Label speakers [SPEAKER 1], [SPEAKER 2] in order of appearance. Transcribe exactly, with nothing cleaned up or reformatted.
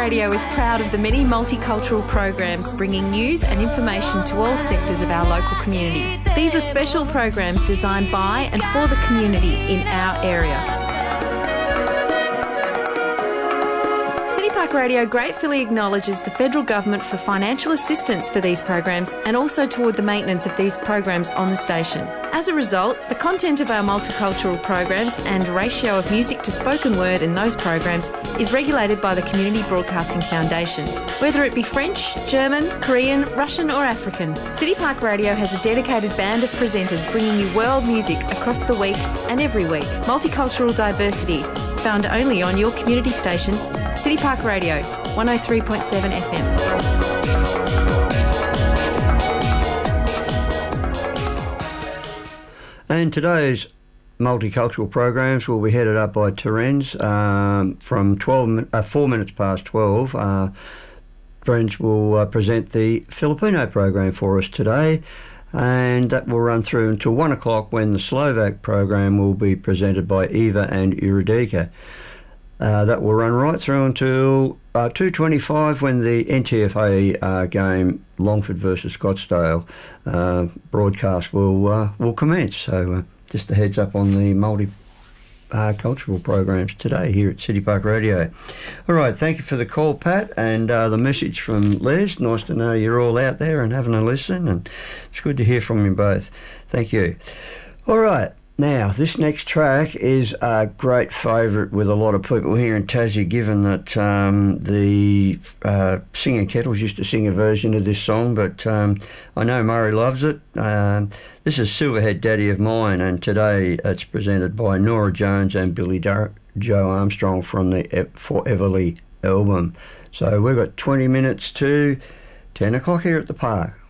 [SPEAKER 1] Radio is proud of the many multicultural programs bringing news and information to all sectors of our local community. These are special programs designed by and for the community in our area. City Park Radio gratefully acknowledges the federal government for financial assistance for these programs and also toward the maintenance of these programs on the station. As a result, the content of our multicultural programs and ratio of music to spoken word in those programs is regulated by the Community Broadcasting Foundation. Whether it be French, German, Korean, Russian or African, City Park Radio has a dedicated band of presenters bringing you world music across the week and every week. Multicultural diversity, found only on your community station, City Park Radio, one oh three point seven F M.
[SPEAKER 2] And today's multicultural programs will be headed up by Terence um, from twelve, uh, four minutes past twelve. Uh, Terence will uh, present the Filipino program for us today, and that will run through until one o'clock when the Slovak program will be presented by Eva and Eurydica. Uh, that will run right through until uh, two twenty-five when the N T F A uh, game Longford versus Scottsdale uh, broadcast will uh, will commence. So uh, just a heads up on the multi uh, cultural programs today here at City Park Radio. All right, thank you for the call, Pat, and uh, the message from Les. Nice to know you're all out there and having a listen, and it's good to hear from you both. Thank you. All right. Now, this next track is a great favourite with a lot of people here in Tassie, given that um, the uh, Singing Kettles used to sing a version of this song, but um, I know Murray loves it. Um, this is Silverhead Daddy of Mine, and today it's presented by Nora Jones and Billy Dar- Joe Armstrong from the Foreverly album. So we've got twenty minutes to ten o'clock here at the park.